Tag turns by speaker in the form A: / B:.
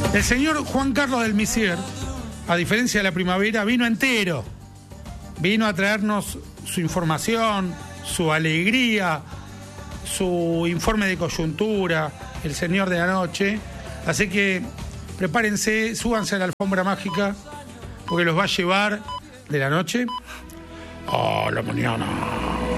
A: El señor Juan Carlos del Misier, a diferencia de la primavera, vino entero. Vino a traernos su información, su alegría, su informe de coyuntura, el señor de la noche. Así que prepárense, súbanse a la alfombra mágica, porque los va a llevar de la noche a la mañana.